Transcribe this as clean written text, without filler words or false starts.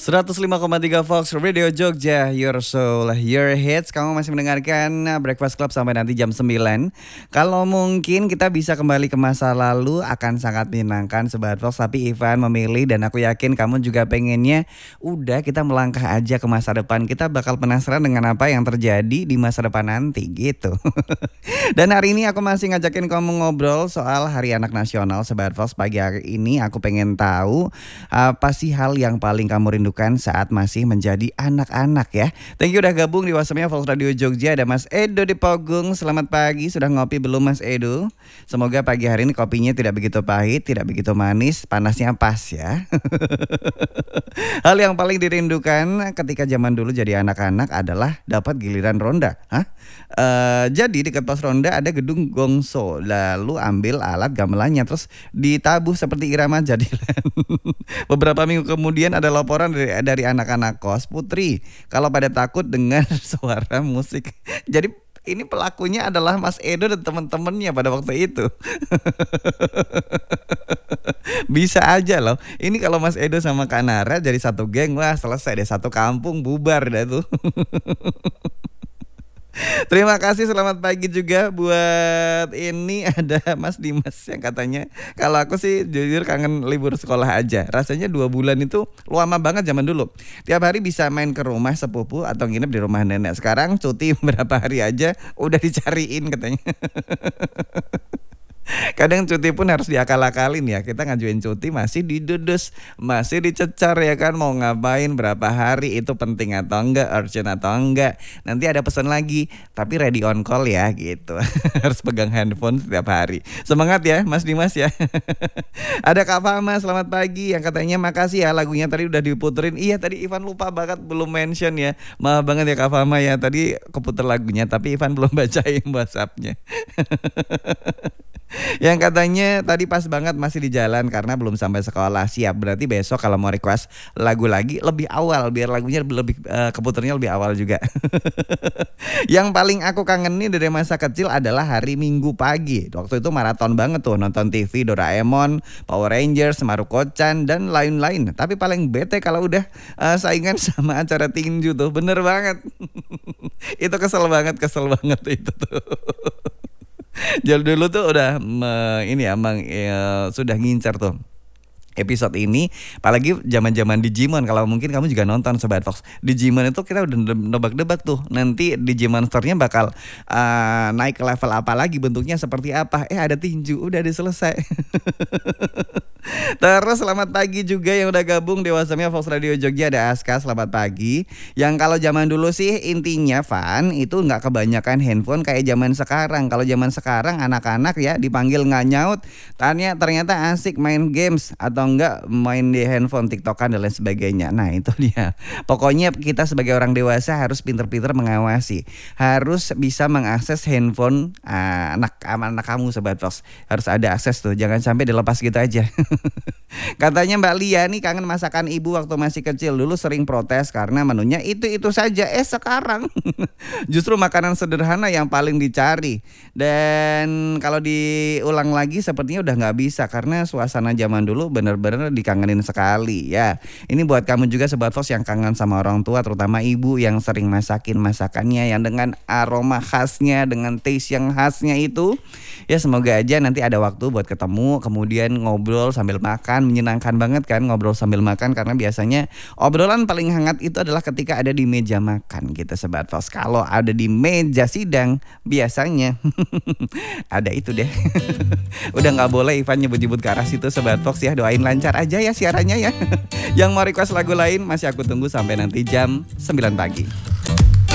105,3 Fox Radio Jogja, Your Soul, Your Hits. Kamu masih mendengarkan Breakfast Club sampai nanti jam 9. Kalau mungkin kita bisa kembali ke masa lalu akan sangat menyenangkan Sobat Fox. Tapi Ivan memilih dan aku yakin kamu juga pengennya udah kita melangkah aja ke masa depan. Kita bakal penasaran dengan apa yang terjadi di masa depan nanti gitu. Dan hari ini aku masih ngajakin kamu ngobrol soal Hari Anak Nasional Sobat Fox. Pagi hari ini aku pengen tahu apa sih hal yang paling kamu rindukan saat masih menjadi anak-anak ya. Thank you udah gabung di WhatsApp-nya Fox Radio Jogja. Ada Mas Edo di Pogung. Selamat pagi, sudah ngopi belum Mas Edo? Semoga pagi hari ini kopinya tidak begitu pahit, tidak begitu manis, panasnya pas ya. Hal yang paling dirindukan ketika zaman dulu jadi anak-anak adalah dapat giliran ronda. Jadi dekat pos ronda ada gedung gongso. Lalu ambil alat gamelannya terus ditabuh seperti irama jadilan. Beberapa minggu kemudian ada laporan dari anak-anak kos, Putri, kalau pada takut dengan suara musik. Jadi ini pelakunya adalah Mas Edo dan teman-temannya pada waktu itu. Bisa aja loh. Ini kalau Mas Edo sama Kak Nara jadi satu geng, wah selesai deh, satu kampung bubar dah tuh. Terima kasih, selamat pagi juga buat ini ada Mas Dimas yang katanya kalau aku sih jujur kangen libur sekolah aja. Rasanya 2 bulan itu lama banget zaman dulu. Tiap hari bisa main ke rumah sepupu atau nginep di rumah nenek. Sekarang cuti berapa hari aja udah dicariin katanya. Kadang cuti pun harus diakal-akalin ya. Kita ngajuin cuti masih didudos, masih dicecar ya kan. Mau ngapain, berapa hari, itu penting atau enggak, urgent atau enggak. Nanti ada pesan lagi, tapi ready on call ya gitu. Harus pegang handphone setiap hari. Semangat ya Mas Dimas ya. Ada Kak Fama, selamat pagi, yang katanya makasih ya lagunya tadi udah diputerin. Iya tadi Ivan lupa banget belum mention ya. Maaf banget ya Kak Fama ya, tadi keputer lagunya tapi Ivan belum bacain WhatsApp-nya. Yang katanya tadi pas banget masih di jalan karena belum sampai sekolah. Siap, berarti besok kalau mau request lagu lagi lebih awal biar lagunya lebih keputernya lebih awal juga. Yang paling aku kangenin dari masa kecil adalah hari Minggu pagi. Waktu itu maraton banget tuh nonton TV Doraemon, Power Rangers, Maruko-chan dan lain-lain. Tapi paling bete kalau udah saingan sama acara tinju tuh. Bener banget. Itu kesel banget itu tuh. Jadi dulu tuh udah sudah ngincar tuh episode ini, apalagi zaman-zaman Digimon. Kalau mungkin kamu juga nonton Sobat Fox, Digimon itu kita udah nebak-nebak tuh nanti Digimonsternya bakal naik ke level apa lagi, bentuknya seperti apa. Ada tinju, udah diselesai. Terus selamat pagi juga yang udah gabung di WhatsApp-nya Fox Radio Jogja. Ada Aska, selamat pagi. Yang kalau zaman dulu sih intinya Van itu nggak kebanyakan handphone kayak zaman sekarang. Kalau zaman sekarang anak-anak ya dipanggil nggak nyaut, ternyata asik main games atau enggak main di handphone, TikTokan dan lain sebagainya. Nah itu dia. Pokoknya kita sebagai orang dewasa harus pinter-pinter mengawasi, harus bisa mengakses handphone anak kamu Sobat Fox. Harus ada akses tuh, jangan sampai dilepas gitu aja. Katanya Mbak Lia nih kangen masakan ibu waktu masih kecil. Dulu sering protes karena menunya itu saja. Sekarang justru makanan sederhana yang paling dicari. Dan kalau diulang lagi sepertinya udah gak bisa karena suasana zaman dulu bener-bener dikangenin sekali ya. Ini buat kamu juga Sobat Fox yang kangen sama orang tua, terutama ibu yang sering masakin masakannya yang dengan aroma khasnya, dengan taste yang khasnya itu. Ya semoga aja nanti ada waktu buat ketemu, kemudian ngobrol sambil makan. Menyenangkan banget kan ngobrol sambil makan, karena biasanya obrolan paling hangat itu adalah ketika ada di meja makan gitu Sobat Fox. Kalau ada di meja sidang biasanya ada itu deh. Udah gak boleh Ivan nyebut-nyebut ke arah situ Sobat Fox ya. Doain lancar aja ya siarannya ya. Yang mau request lagu lain masih aku tunggu sampai nanti jam 9 pagi.